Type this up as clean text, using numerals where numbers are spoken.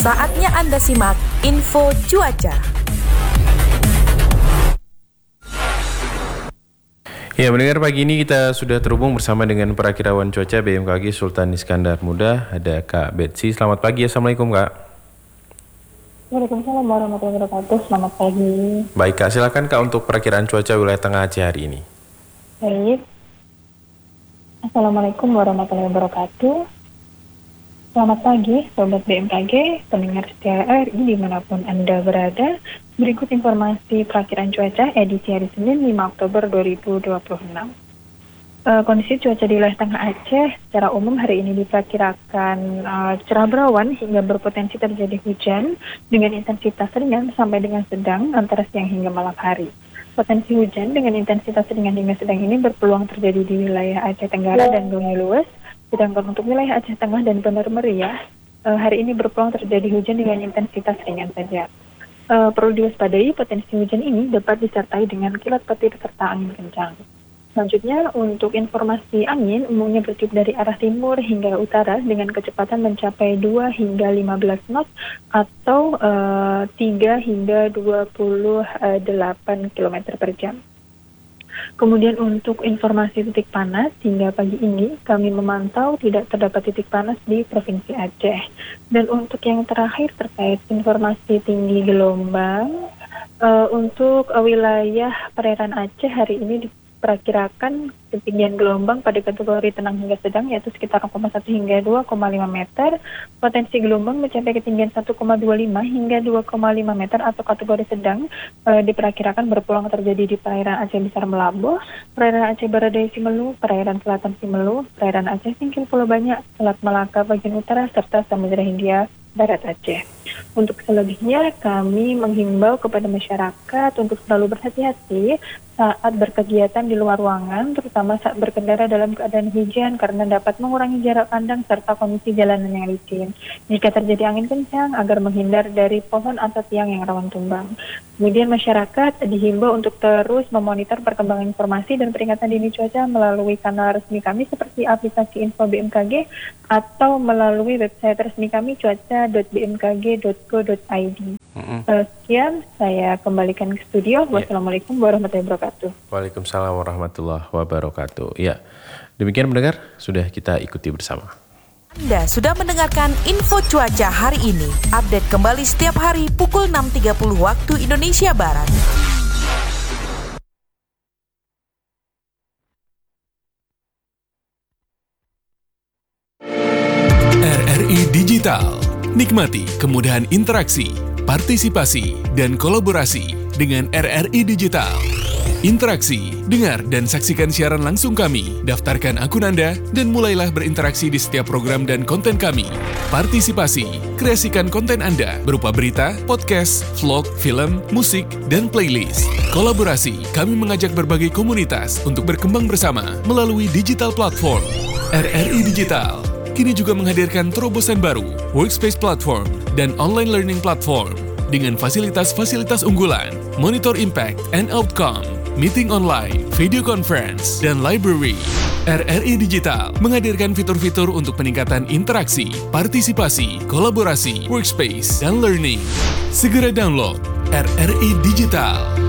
Saatnya Anda simak info cuaca. Ya, mendengar pagi ini kita sudah terhubung bersama dengan perakirawan cuaca BMKG Sultan Iskandar Muda. Ada Kak Betsy. Selamat pagi, Assalamualaikum Kak. Waalaikumsalam warahmatullahi wabarakatuh. Selamat pagi. Baik Kak, silakan Kak untuk perakiraan cuaca wilayah Tengah Aceh hari ini. Baik. Assalamualaikum warahmatullahi wabarakatuh. Selamat pagi, Sobat BMKG, pendengar setia RI dimanapun Anda berada. Berikut informasi perakiraan cuaca edisi hari Senin 5 Oktober 2026. Kondisi cuaca di wilayah Tengah Aceh secara umum hari ini diperkirakan cerah berawan hingga berpotensi terjadi hujan dengan intensitas ringan sampai dengan sedang antara siang hingga malam hari. Potensi hujan dengan intensitas ringan hingga sedang ini berpeluang terjadi di wilayah Aceh Tenggara dan Bumi Lues. Sedangkan untuk wilayah Aceh Tengah dan Benar Meriah, hari ini berpeluang terjadi hujan dengan intensitas ringan saja. Perlu diwaspadai, potensi hujan ini dapat disertai dengan kilat petir serta angin kencang. Selanjutnya, untuk informasi angin, umumnya bertiup dari arah timur hingga utara dengan kecepatan mencapai 2 hingga 15 knot atau 3 hingga 28 km per jam. Kemudian untuk informasi titik panas, hingga pagi ini kami memantau tidak terdapat titik panas di Provinsi Aceh. Dan untuk yang terakhir terkait informasi tinggi gelombang, untuk wilayah perairan Aceh hari ini diperkirakan ketinggian gelombang pada kategori tenang hingga sedang yaitu sekitar 0,1 hingga 2,5 meter. Potensi gelombang mencapai ketinggian 1,25 hingga 2,5 meter atau kategori sedang diperkirakan berpeluang terjadi di perairan Aceh Besar Melabuh, perairan Aceh Baradaya Simelu, perairan Selatan Simelu, perairan Aceh Singkil Pulau Banyak, Selat Malaka bagian utara, serta Samudra Hindia Barat Aceh. Untuk selebihnya kami menghimbau kepada masyarakat untuk selalu berhati-hati saat berkegiatan di luar ruangan, terutama saat berkendara dalam keadaan hujan karena dapat mengurangi jarak pandang serta kondisi jalanan yang licin. Jika terjadi angin kencang, agar menghindar dari pohon atau tiang yang rawan tumbang. Kemudian masyarakat dihimbau untuk terus memonitor perkembangan informasi dan peringatan dini cuaca melalui kanal resmi kami seperti aplikasi Info BMKG atau melalui website resmi kami cuaca.bmkg.go.id. Sekian, saya kembalikan ke studio. Wassalamualaikum warahmatullahi wabarakatuh. Waalaikumsalam warahmatullahi wabarakatuh. Ya, demikian mendengar, sudah kita ikuti bersama. Anda sudah mendengarkan info cuaca hari ini. Update kembali setiap hari pukul 6.30 waktu Indonesia Barat. RRI Digital. Nikmati kemudahan interaksi, partisipasi, dan kolaborasi dengan RRI Digital. Interaksi, dengar dan saksikan siaran langsung kami, daftarkan akun Anda, dan mulailah berinteraksi di setiap program dan konten kami. Partisipasi, kreasikan konten Anda berupa berita, podcast, vlog, film, musik, dan playlist. Kolaborasi, kami mengajak berbagai komunitas untuk berkembang bersama melalui digital platform. RRI Digital kini juga menghadirkan terobosan baru, workspace platform, dan online learning platform dengan fasilitas-fasilitas unggulan, monitor impact and outcome, meeting online, video conference, dan library. RRI Digital menghadirkan fitur-fitur untuk peningkatan interaksi, partisipasi, kolaborasi, workspace, dan learning. Segera download RRI Digital.